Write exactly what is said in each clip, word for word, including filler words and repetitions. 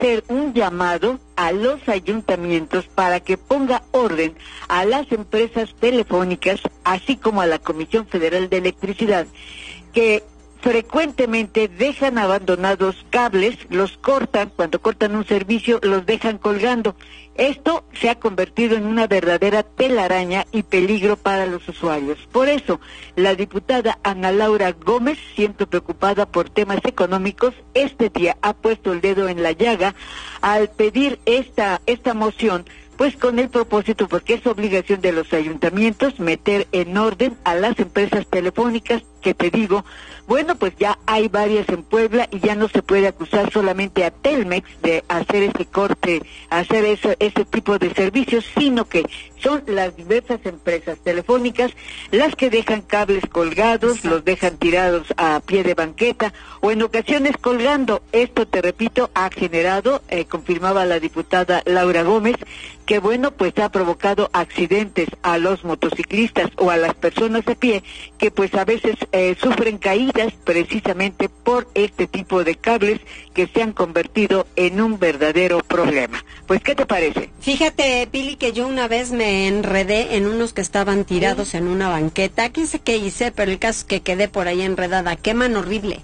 hacer un llamado a los ayuntamientos para que ponga orden a las empresas telefónicas, así como a la Comisión Federal de Electricidad, que frecuentemente dejan abandonados cables, los cortan, cuando cortan un servicio los dejan colgando. Esto se ha convertido en una verdadera telaraña y peligro para los usuarios. Por eso, la diputada Ana Laura Gómez, siempre preocupada por temas económicos, este día ha puesto el dedo en la llaga al pedir esta, esta moción, pues con el propósito, porque es obligación de los ayuntamientos meter en orden a las empresas telefónicas, que te digo, bueno, pues ya hay varias en Puebla y ya no se puede acusar solamente a Telmex de hacer ese corte, hacer ese, ese tipo de servicios, sino que son las diversas empresas telefónicas las que dejan cables colgados, los dejan tirados a pie de banqueta o en ocasiones colgando. Esto, te repito, ha generado, eh, confirmaba la diputada Laura Gómez, que bueno, pues ha provocado accidentes a los motociclistas o a las personas de pie, que pues a veces eh, sufren caídas precisamente por este tipo de cables que se han convertido en un verdadero problema. Pues, ¿qué te parece? Fíjate, Pili, que yo una vez me enredé en unos que estaban tirados ¿Sí? en una banqueta. ¿Quién sé qué hice? Pero el caso es que quedé por ahí enredada. Queman horrible.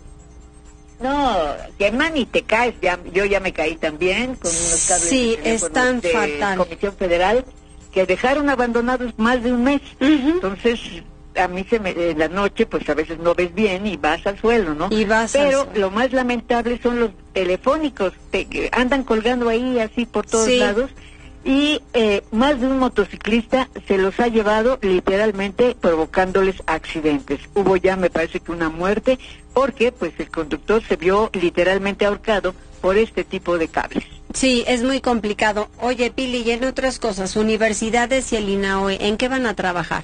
No, queman y te caes. Ya, yo ya me caí también con unos cables. Sí, están de fatal. Comisión Federal que dejaron abandonados más de un mes. Uh-huh. Entonces, a mí se me, en la noche, pues a veces no ves bien y vas al suelo, ¿no? Y vas Pero al suelo. Lo más lamentable son los telefónicos, te, que andan colgando ahí así por todos sí. lados. Y eh, más de un motociclista se los ha llevado literalmente provocándoles accidentes. Hubo ya, me parece que una muerte, porque pues el conductor se vio literalmente ahorcado por este tipo de cables. Sí, es muy complicado. Oye, Pili, y en otras cosas, universidades y el INAOE, ¿en qué van a trabajar?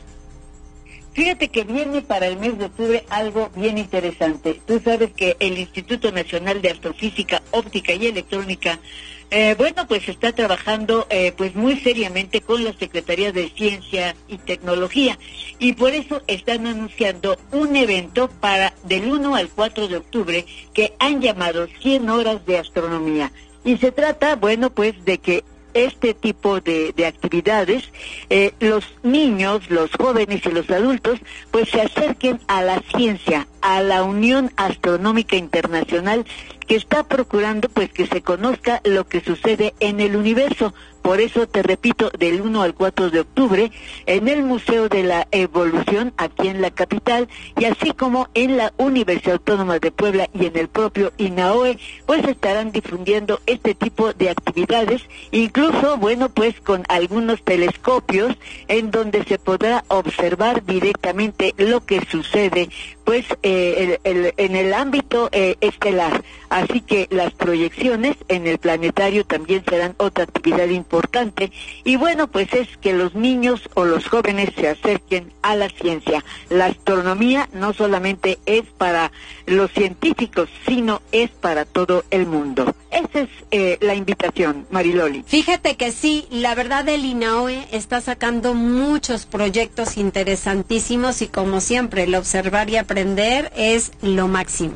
Fíjate que viene para el mes de octubre algo bien interesante. Tú sabes que el Instituto Nacional de Astrofísica, Óptica y Electrónica, eh, bueno, pues está trabajando eh, pues muy seriamente con la Secretaría de Ciencia y Tecnología, y por eso están anunciando un evento para del uno al cuatro de octubre que han llamado cien horas de astronomía. Y se trata, bueno, pues de que este tipo de, de actividades, eh, los niños, los jóvenes y los adultos, pues se acerquen a la ciencia, a la Unión Astronómica Internacional, que está procurando pues que se conozca lo que sucede en el universo. Por eso te repito, del uno al cuatro de octubre, en el Museo de la Evolución, aquí en la capital, y así como en la Universidad Autónoma de Puebla y en el propio INAOE, pues estarán difundiendo este tipo de actividades, incluso, bueno, pues con algunos telescopios, en donde se podrá observar directamente lo que sucede, pues, eh, el, el, en el ámbito eh, estelar. Así que las proyecciones en el planetario también serán otra actividad importante. Y bueno, pues es que los niños o los jóvenes se acerquen a la ciencia. La astronomía no solamente es para los científicos, sino es para todo el mundo. Esa es eh, la invitación, Mariloli. Fíjate que sí, la verdad el INAOE está sacando muchos proyectos interesantísimos y como siempre, el observar y aprender es lo máximo.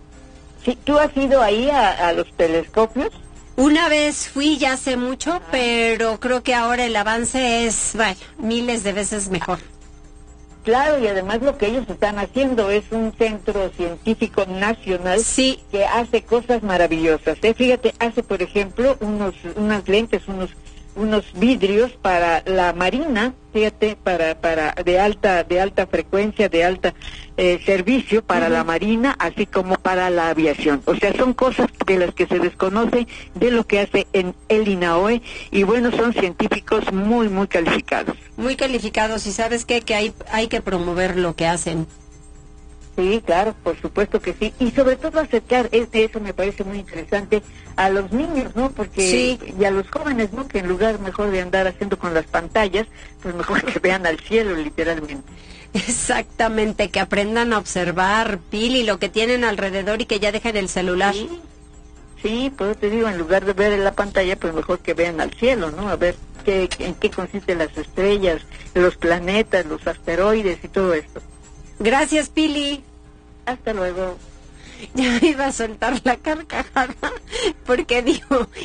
Sí, ¿tú has ido ahí a, a los telescopios? Una vez fui ya hace mucho, ah. pero creo que ahora el avance es, vaya, miles de veces mejor. Claro, y además lo que ellos están haciendo es un centro científico nacional sí. que hace cosas maravillosas. ¿eh? Fíjate, hace por ejemplo unos unas lentes, unos unos vidrios para la marina, fíjate, para para de alta de alta frecuencia, de alta eh, servicio para uh-huh. la marina, así como para la aviación. O sea, son cosas de las que se desconoce de lo que hace en el INAOE, y bueno, son científicos muy muy calificados. Muy calificados, y ¿sabes qué? Que hay hay que promover lo que hacen. Sí, claro, por supuesto que sí. Y sobre todo acercar, este, eso me parece muy interesante, a los niños, ¿no? Porque sí. y a los jóvenes, ¿no? Que en lugar mejor de andar haciendo con las pantallas, pues mejor que vean al cielo, literalmente. Exactamente, que aprendan a observar, Pili, lo que tienen alrededor y que ya dejen el celular. Sí, sí, pues te digo, en lugar de ver en la pantalla, pues mejor que vean al cielo, ¿no? A ver qué, en qué consisten las estrellas, los planetas, los asteroides y todo esto. Gracias, Pili. Hasta luego. ya me iba a soltar la carcajada, porque digo,